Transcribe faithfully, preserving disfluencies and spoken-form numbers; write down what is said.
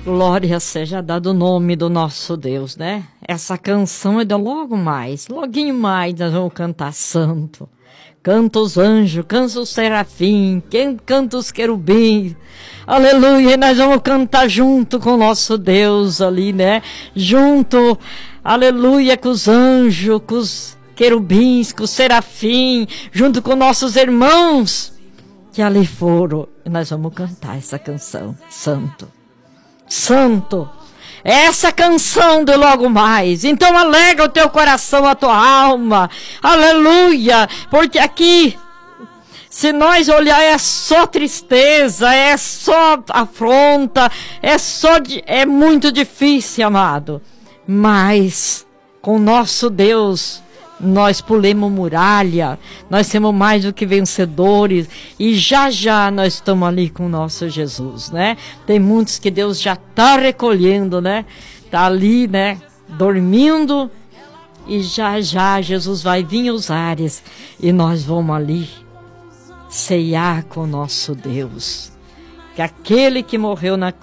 Glória seja dado o nome do nosso Deus, né? Essa canção é de logo mais, loguinho mais, nós vamos cantar santo. Canta os anjos, canta os serafim, quem canta os querubins. Aleluia, e nós vamos cantar junto com o nosso Deus ali, né? Junto, aleluia, com os anjos, com os querubins, com os serafim, junto com nossos irmãos que ali foram. E nós vamos cantar essa canção, santo. Santo, essa canção de logo mais. Então alegra o teu coração, a tua alma, aleluia, porque aqui, se nós olhar, é só tristeza, é só afronta, é só, é muito difícil, amado, mas com nosso Deus nós pulemos muralha, nós somos mais do que vencedores, e já já nós estamos ali com o nosso Jesus, né? Tem muitos que Deus já está recolhendo, né? Está ali, né? Dormindo, e já já Jesus vai vir aos ares, e nós vamos ali ceiar com o nosso Deus, que aquele que morreu na